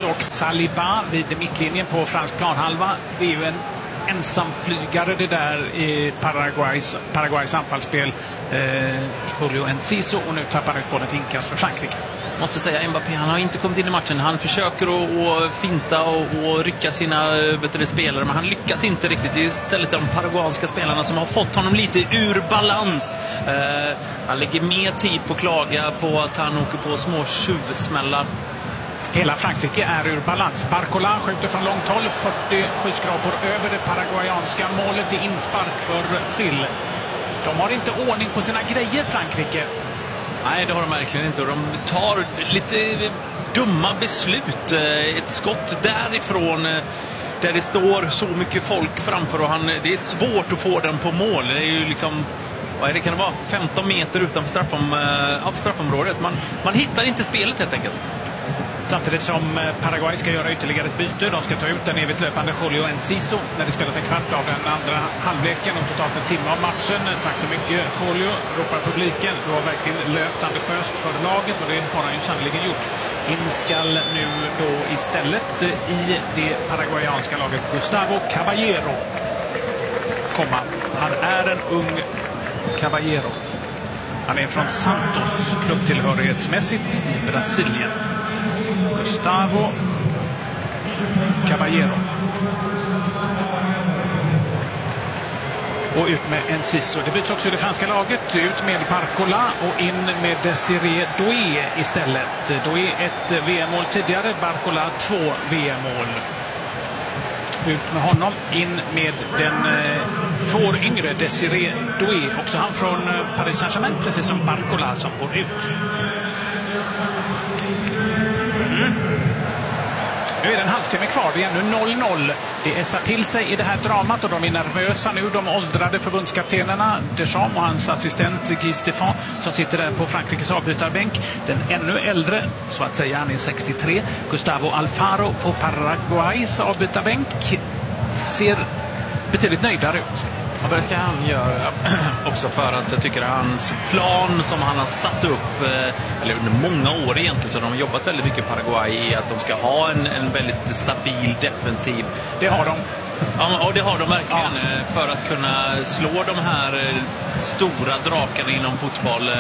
och Saliba vid mittlinjen på fransk planhalva. Det är ju en ensamflygare det där i Paraguays anfallsspel. Julio Enciso, och nu tappar han ut bollen till inkast för Frankrike. Måste säga, Mbappé, han har inte kommit in i matchen. Han försöker att finta och rycka sina spelare, men han lyckas inte riktigt. Det är istället de paraguanska spelarna som har fått honom lite ur balans. Han lägger mer tid på att klaga på att han åker på små tjuvsmällar. Hela Frankrike är ur balans. Barcola skjuter från långt håll, 40 skyskrapor över det paraguayanska målet i inspark för Gil. De har inte ordning på sina grejer, Frankrike. Nej, det har de verkligen inte. Och de tar lite dumma beslut. Ett skott därifrån där det står så mycket folk framför, och det är svårt att få den på mål. Det är ju liksom, vad är det, kan det vara 15 meter utanför straffområdet. Man hittar inte spelet helt enkelt. Samtidigt som Paraguay ska göra ytterligare ett byte. De ska ta ut den evigt löpande Julio Enciso när de spelat en kvart av den andra halvleken och totalt en timme av matchen. Tack så mycket, Julio, ropar publiken. Du har verkligen löpt ambitiöst för laget, och det har han ju sannoliken gjort. In skall nu då istället i det paraguayanska laget Gustavo Caballero komma. Han är en ung Caballero. Han är från Santos, klubbtillhörighetsmässigt i Brasilien. Gustavo Caballero. Och ut med Enciso. Det byts också i det franska laget. Ut med Barcola och in med Desiré Doué istället. Doué ett VM-mål tidigare. Barcola 2 VM-mål. Ut med honom. In med den 2 år yngre Desiré Doué. Också han från Paris Saint-Germain, precis som Barcola, som går ut. Nu är det en halvtimme kvar, det är ännu 0-0. Det ässar till sig i det här dramat, och de är nervösa nu, de åldrade förbundskaptenerna Deschamps och hans assistent Guy Stéphane, som sitter där på Frankrikes avbytarbänk. Den ännu äldre, så att säga, han är 63, Gustavo Alfaro på Paraguays avbytarbänk ser betydligt nöjdare ut. Ja, det ska han göra också, för att jag tycker att hans plan som han har satt upp, eller under många år egentligen, så de har jobbat väldigt mycket i Paraguay, i att de ska ha en väldigt stabil defensiv. Det har de. Ja, och det har de verkligen, för att kunna slå de här stora drakarna inom fotboll.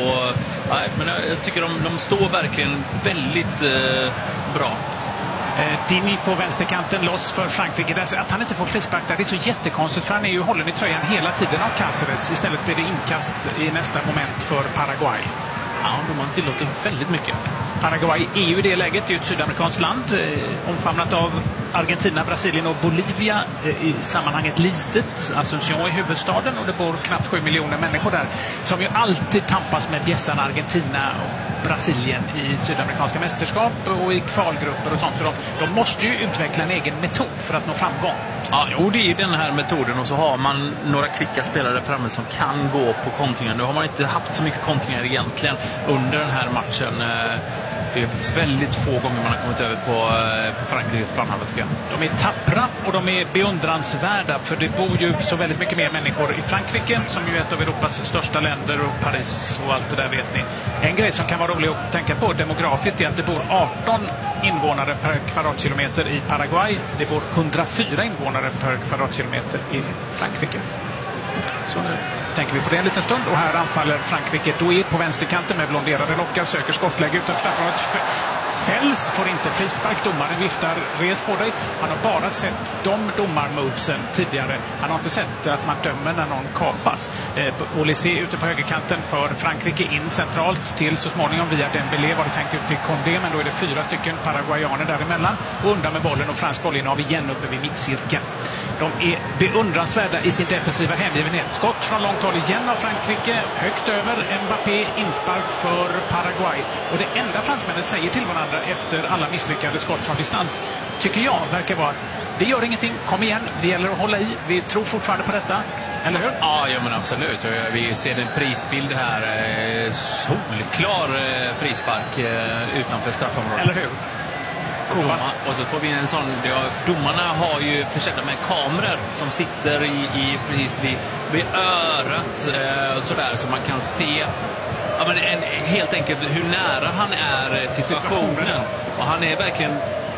Men jag tycker de står verkligen väldigt bra. Dini på vänsterkanten, loss för Frankrike. Att han inte får frispark där, det är så jättekonstigt, för han är ju hållen i tröjan hela tiden av Cáceres. Istället blir det inkast i nästa moment för Paraguay. Ja, de har tillåtit väldigt mycket. Paraguay är ju i det läget, det är ju ett sydamerikanskt land, omfamnat av Argentina, Brasilien och Bolivia, i sammanhanget litet. Asunción är huvudstaden, och det bor knappt 7 miljoner människor där, som ju alltid tampas med bjässarna Argentina och Brasilien i sydamerikanska mästerskap och i kvalgrupper och sånt. Så de måste ju utveckla en egen metod för att nå framgång. Ja, jo, det är den här metoden, och så har man några kvicka spelare framme som kan gå på kontringar. Nu har man inte haft så mycket kontringar egentligen under den här matchen. Det är väldigt få gånger man har kommit över på Frankrikes planhalva, tycker jag. De är tappra och de är beundransvärda, för det bor ju så väldigt mycket mer människor i Frankrike, som ju är ett av Europas största länder, och Paris och allt det där, vet ni. En grej som kan vara rolig att tänka på demografiskt är att det bor 18 invånare per kvadratkilometer i Paraguay. Det bor 104 invånare per kvadratkilometer i Frankrike. Så nu tänker vi på det en liten stund, och här anfaller Frankrike. Doué på vänsterkanten med blonderade lockar, söker skottläge utan straffområdet. Fälls, får inte frispark. Domaren viftar, res på dig. Han har bara sett de domarmovesen tidigare. Han har inte sett att man dömer när någon kapas. Olysée ute på högerkanten för Frankrike, in centralt till så småningom via Dembélé, var det tänkt ut till Condé, men då är det 4 stycken paraguayaner däremellan, och undan med bollen, och fransk bollinnehav igen uppe vid mittcirkeln. De är beundransvärda i sin defensiva hängivenhet. Skott från långt håll igen av Frankrike, högt över Mbappé, inspark för Paraguay. Och det enda fransmännen säger till varandra efter alla misslyckade skott från distans, tycker jag, verkar vara att det gör ingenting, kom igen, det gäller att hålla i, vi tror fortfarande på detta, eller hur? Ja, men absolut. Vi ser en prisbild här, solklar frispark utanför straffområdet. Eller hur? Och så får vi en sån, domarna har ju försedda med kameror som sitter precis vid örat, sådär, så man kan se helt enkelt hur nära han är situationen. Och han är verkligen